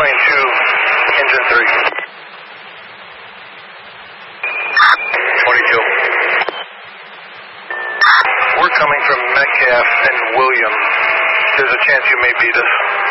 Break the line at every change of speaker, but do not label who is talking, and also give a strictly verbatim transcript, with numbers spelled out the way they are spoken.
going to engine three. twenty-two. We're coming from Metcalf and Williams. There's a chance you may beat us.